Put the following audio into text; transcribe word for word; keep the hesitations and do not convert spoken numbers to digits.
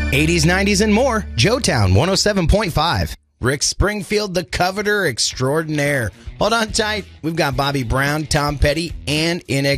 eighties, nineties, and more. Joetown one oh seven point five. Rick Springfield, the Coveter Extraordinaire. Hold on tight. We've got Bobby Brown, Tom Petty, and N X